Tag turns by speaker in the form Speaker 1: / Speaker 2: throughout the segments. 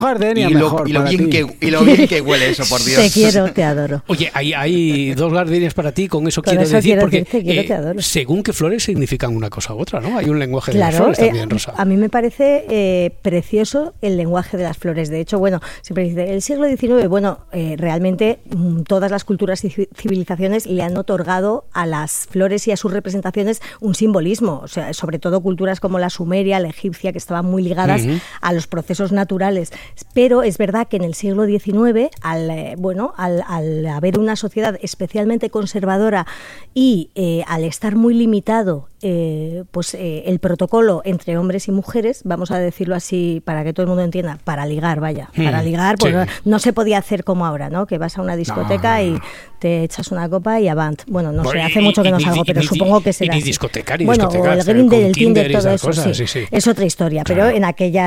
Speaker 1: Gardenia
Speaker 2: y
Speaker 1: mejor
Speaker 2: lo
Speaker 1: para
Speaker 2: bien
Speaker 1: ti.
Speaker 2: y lo bien que huele eso, por Dios.
Speaker 3: Te quiero, te adoro.
Speaker 4: Oye, hay 2 gardenias para ti, con eso
Speaker 3: Con
Speaker 4: quiero
Speaker 3: eso
Speaker 4: decir,
Speaker 3: quiero
Speaker 4: porque
Speaker 3: decir, te quiero, te adoro.
Speaker 4: según qué flores significan una cosa u otra, ¿no? Hay un lenguaje de las
Speaker 3: Claro,
Speaker 4: flores también, Rosa.
Speaker 3: a mí me parece precioso el lenguaje de las flores. De hecho, bueno, siempre dice, el siglo XIX, bueno, realmente todas las culturas y civilizaciones le han otorgado a las flores y a sus representaciones un simbolismo, o sea, sobre todo culturas como la sumeria, la egipcia, que estaban muy ligadas a los procesos naturales. Pero es verdad que en el siglo XIX, al haber una sociedad especialmente conservadora y al estar muy limitado el protocolo entre hombres y mujeres, vamos a decirlo así para que todo el mundo entienda, para ligar, para ligar, pues no se podía hacer como ahora, ¿no? Que vas a una discoteca y te echas una copa y avant. Bueno, no sé, hace mucho que no salgo, pero supongo que será
Speaker 4: ni
Speaker 3: así.
Speaker 4: discoteca, ni
Speaker 3: bueno,
Speaker 4: discoteca,
Speaker 3: o el Grindr, el Tinder, todo eso,
Speaker 4: cosas,
Speaker 3: sí.
Speaker 4: Sí.
Speaker 3: Es otra historia,
Speaker 4: Claro.
Speaker 3: pero en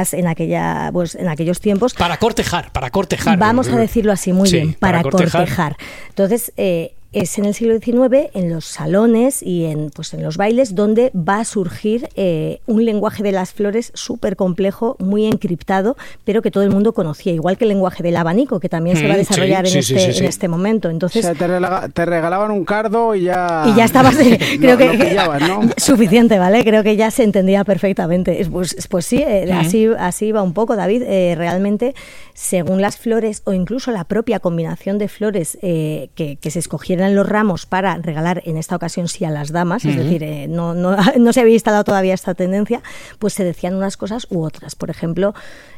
Speaker 3: aquellos tiempos...
Speaker 4: Para cortejar.
Speaker 3: Vamos a decirlo así, muy
Speaker 4: Sí,
Speaker 3: bien, para cortejar. Entonces, es en el siglo XIX, en los salones y en los bailes, donde va a surgir un lenguaje de las flores súper complejo, muy encriptado, pero que todo el mundo conocía, igual que el lenguaje del abanico, que también se va a desarrollar en este momento. Entonces,
Speaker 1: o sea, te regalaban un cardo y ya
Speaker 3: estabas, creo que
Speaker 1: pillabas, ¿no?
Speaker 3: Suficiente, ¿vale? Creo que ya se entendía perfectamente. Pues sí, así va un poco, David. Realmente, según las flores o incluso la propia combinación de flores que se escogieran los ramos para regalar, en esta ocasión sí a las damas, es decir, no se había instalado todavía esta tendencia, pues se decían unas cosas u otras. Por ejemplo,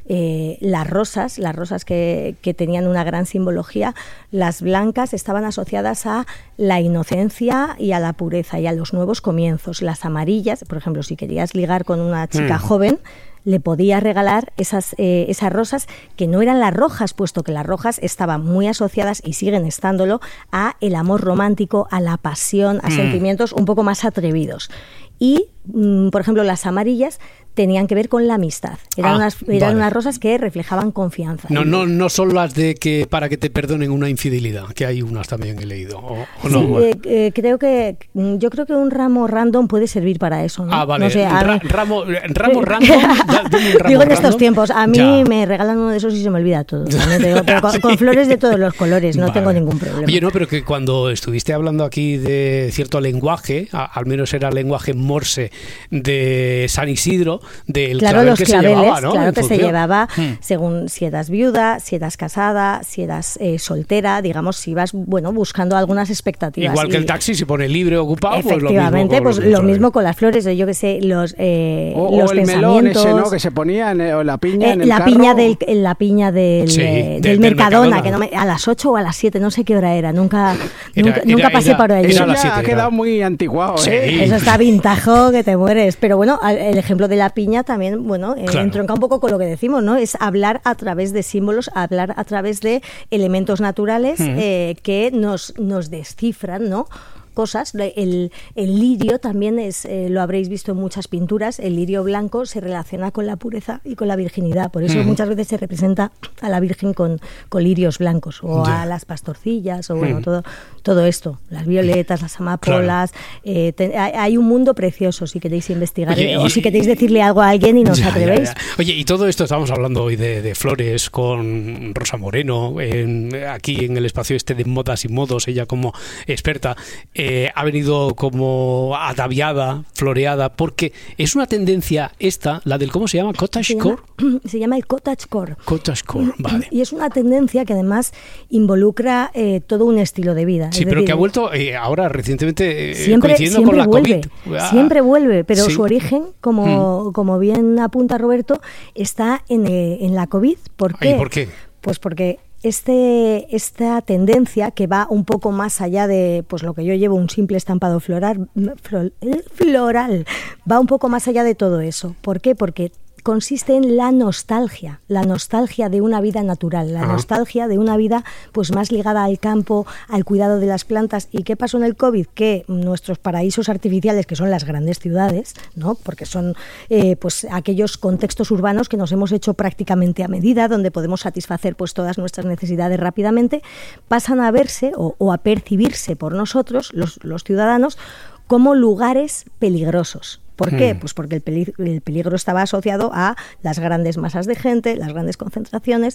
Speaker 3: las rosas que tenían una gran simbología, las blancas estaban asociadas a la inocencia y a la pureza y a los nuevos comienzos. Las amarillas, por ejemplo, si querías ligar con una chica joven, le podía regalar esas rosas que no eran las rojas, puesto que las rojas estaban muy asociadas, y siguen estándolo, a el amor romántico, a la pasión, a sentimientos un poco más atrevidos. Y, por ejemplo, las amarillas tenían que ver con la amistad. Eran unas rosas que reflejaban confianza.
Speaker 4: No son las de que para que te perdonen una infidelidad, que hay unas también he leído. ¿O no?
Speaker 3: Sí, yo creo que un ramo random puede servir para eso, ¿no?
Speaker 4: Ah, vale.
Speaker 3: No sé,
Speaker 4: ramo random.
Speaker 3: Digo, en estos tiempos, a mí me regalan uno de esos y se me olvida todo. Pero con flores de todos los colores, no tengo ningún problema.
Speaker 4: Oye, no, pero que cuando estuviste hablando aquí de cierto lenguaje, al menos era el lenguaje morse de San Isidro, del clavel
Speaker 3: los
Speaker 4: que
Speaker 3: claveles,
Speaker 4: se llevaba, ¿no?
Speaker 3: Claro que se llevaba según si eras viuda, si eras casada, si eras soltera, digamos, si ibas buscando algunas expectativas.
Speaker 4: Igual que el taxi se pone libre o ocupado,
Speaker 3: efectivamente,
Speaker 4: pues lo mismo
Speaker 3: con las flores, yo que sé, los
Speaker 1: o el
Speaker 3: pensamientos.
Speaker 1: melón ese, ¿no? Que se ponía o la piña en el
Speaker 3: la
Speaker 1: carro.
Speaker 3: piña del Mercadona, que a las 8 o a las 7, no sé qué hora era, nunca pasé por allí.
Speaker 1: Eso ya ha quedado muy antiguado,
Speaker 4: sí.
Speaker 3: Eso está vintajo que te mueres. Pero bueno, el ejemplo de la piña también, entronca un poco con lo que decimos, ¿no? Es hablar a través de símbolos, hablar a través de elementos naturales que nos descifran, ¿no? Cosas. El lirio también lo habréis visto en muchas pinturas. El lirio blanco se relaciona con la pureza y con la virginidad. Por eso muchas veces se representa a la Virgen con lirios blancos, o a las pastorcillas, o todo esto. Las violetas, las amapolas. Hay un mundo precioso si queréis investigar. O si queréis decirle algo a alguien y no os atrevéis.
Speaker 4: Oye, y todo esto estamos hablando hoy de flores con Rosa Moreno, aquí en el espacio de modas y modos, ella como experta. Ha venido como ataviada, floreada, porque es una tendencia esta, la del, ¿cómo se llama? ¿Cottagecore?
Speaker 3: Se llama el cottagecore.
Speaker 4: Cottagecore, vale.
Speaker 3: Y es una tendencia que además involucra todo un estilo de vida.
Speaker 4: Sí, pero que ha vuelto ahora recientemente coincidiendo
Speaker 3: siempre
Speaker 4: con la
Speaker 3: vuelve,
Speaker 4: COVID.
Speaker 3: Siempre vuelve, pero su origen, como bien apunta Roberto, está en la COVID. ¿Por qué?
Speaker 4: ¿Y por qué?
Speaker 3: Pues porque esta tendencia, que va un poco más allá de lo que yo llevo, un simple estampado floral, va un poco más allá de todo eso. ¿Por qué? Porque consiste en la nostalgia de una vida natural, la nostalgia de una vida más ligada al campo, al cuidado de las plantas. ¿Y qué pasó en el COVID? Que nuestros paraísos artificiales, que son las grandes ciudades, ¿no? Porque son aquellos contextos urbanos que nos hemos hecho prácticamente a medida, donde podemos satisfacer todas nuestras necesidades rápidamente, pasan a verse o a percibirse por nosotros, los ciudadanos, como lugares peligrosos. ¿Por qué? Pues porque el peligro estaba asociado a las grandes masas de gente, las grandes concentraciones